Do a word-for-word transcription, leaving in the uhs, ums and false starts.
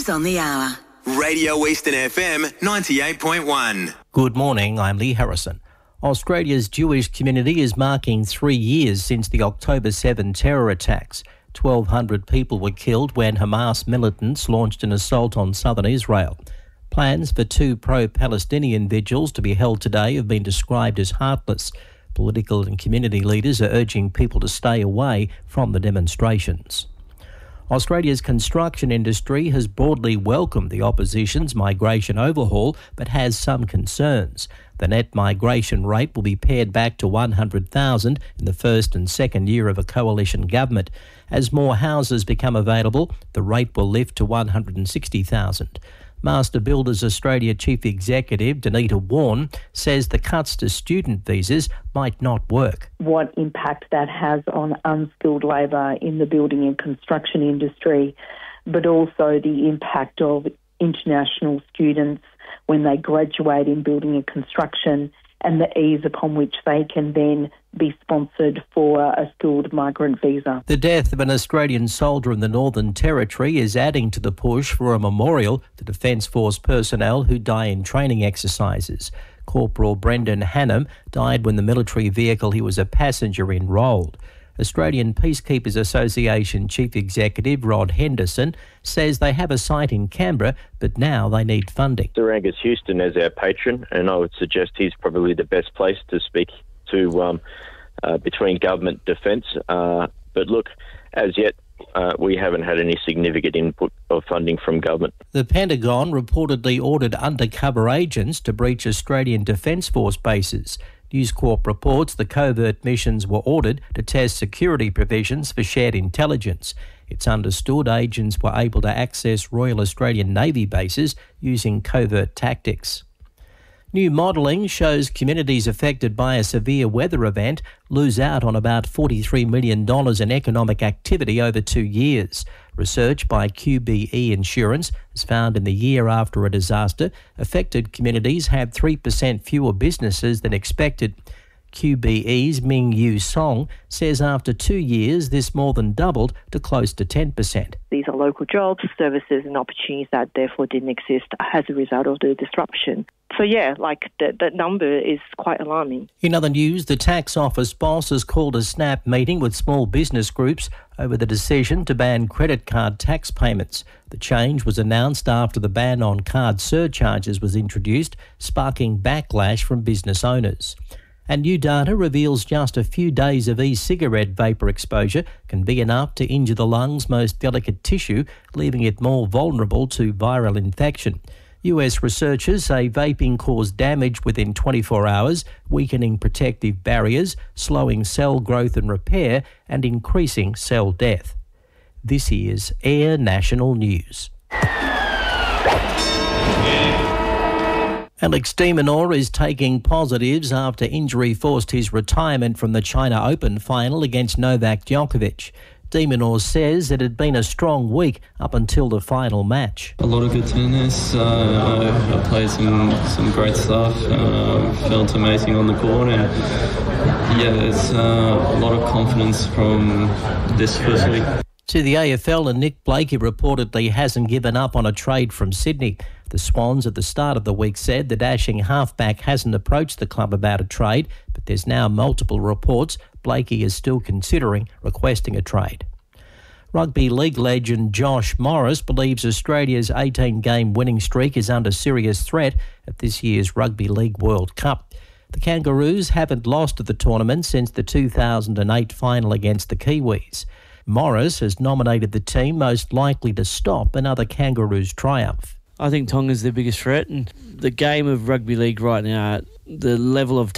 on the hour. Radio Eastern F M ninety-eight point one. Good morning, I'm Lee Harrison. Australia's Jewish community is marking three years since the October seventh terror attacks. twelve hundred people were killed when Hamas militants launched an assault on southern Israel. Plans for two pro-Palestinian vigils to be held today have been described as heartless. Political and community leaders are urging people to stay away from the demonstrations. Australia's construction industry has broadly welcomed the opposition's migration overhaul, but has some concerns. The net migration rate will be pared back to one hundred thousand in the first and second year of a coalition government. As more houses become available, the rate will lift to one hundred sixty thousand. Master Builders Australia Chief Executive Danita Warren says the cuts to student visas might not work. What impact that has on unskilled labour in the building and construction industry, but also the impact of international students when they graduate in building and construction and the ease upon which they can then be sponsored for a skilled migrant visa. The death of an Australian soldier in the Northern Territory is adding to the push for a memorial to Defence Force personnel who die in training exercises. Corporal Brendan Hannam died when the military vehicle he was a passenger in rolled. Australian Peacekeepers Association Chief Executive Rod Henderson says they have a site in Canberra, but now they need funding. Sir Angus Houston as our patron, and I would suggest he's probably the best place to speak to um, uh, between government defence. Uh, but look, as yet, uh, we haven't had any significant input of funding from government. The Pentagon reportedly ordered undercover agents to breach Australian Defence Force bases. News Corp reports the covert missions were ordered to test security provisions for shared intelligence. It's understood agents were able to access Royal Australian Navy bases using covert tactics. New modelling shows communities affected by a severe weather event lose out on about forty-three million dollars in economic activity over two years. Research by Q B E Insurance has found in the year after a disaster, affected communities had three percent fewer businesses than expected. Q B E's Ming Yu Song says after two years this more than doubled to close to ten percent. These are local jobs, services and opportunities that therefore didn't exist as a result of the disruption. So yeah, like that that number is quite alarming. In other news, the tax office boss has called a snap meeting with small business groups over the decision to ban credit card tax payments. The change was announced after the ban on card surcharges was introduced, sparking backlash from business owners. And new data reveals just a few days of e-cigarette vapour exposure can be enough to injure the lungs' most delicate tissue, leaving it more vulnerable to viral infection. U S researchers say vaping caused damage within twenty-four hours, weakening protective barriers, slowing cell growth and repair, and increasing cell death. This is Air National News. Alex de Minaur is taking positives after injury forced his retirement from the China Open final against Novak Djokovic. De Minaur says it had been a strong week up until the final match. A lot of good tennis. Uh, I played some, some great stuff. Uh, felt amazing on the court. And yeah, there's uh, a lot of confidence from this first week. To the A F L, and Nick Blakey reportedly hasn't given up on a trade from Sydney. The Swans at the start of the week said the dashing halfback hasn't approached the club about a trade, but there's now multiple reports Blakey is still considering requesting a trade. Rugby league legend Josh Morris believes Australia's eighteen-game winning streak is under serious threat at this year's Rugby League World Cup. The Kangaroos haven't lost at the tournament since the two thousand eight final against the Kiwis. Morris has nominated the team most likely to stop another Kangaroos triumph. I think Tonga's the biggest threat, and the game of rugby league right now, the level of